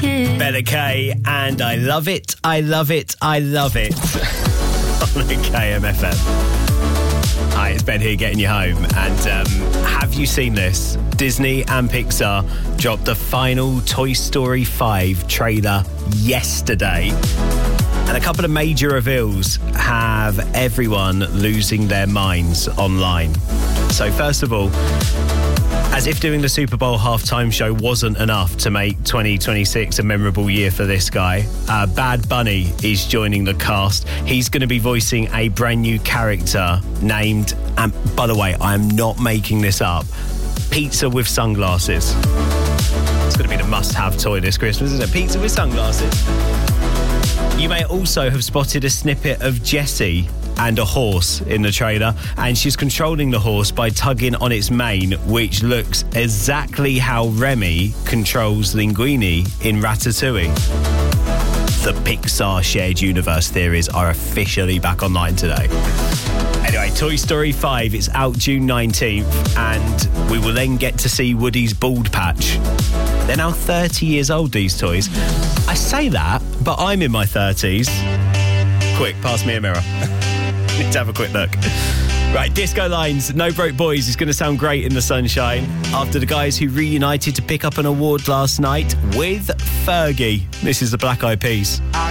Bella K, and I love it, I love it, I love it. On the KMFM. Hi, it's Ben here getting you home. And have you seen this? Disney and Pixar dropped the final Toy Story 5 trailer yesterday. And a couple of major reveals have everyone losing their minds online. So first of all, as if doing the Super Bowl halftime show wasn't enough to make 2026 a memorable year for this guy, Bad Bunny is joining the cast. He's going to be voicing a brand new character named, and by the way, I'm not making this up, Pizza with Sunglasses. It's going to be the must-have toy this Christmas, isn't it? Pizza with sunglasses. You may also have spotted a snippet of Jessie and a horse in the trailer, and she's controlling the horse by tugging on its mane, which looks exactly how Remy controls Linguini in Ratatouille. The Pixar shared universe theories are officially back online today. Anyway, Toy Story 5, it's out June 19th, and we will then get to see Woody's bald patch. They're now 30 years old, these toys. I say that, but I'm in my 30s. Quick, pass me a mirror. Need to have a quick look. Right, Disco Lines, No Broke Boys is going to sound great in the sunshine after the guys who reunited to pick up an award last night with Fergie. This is the Black Eyed Peas.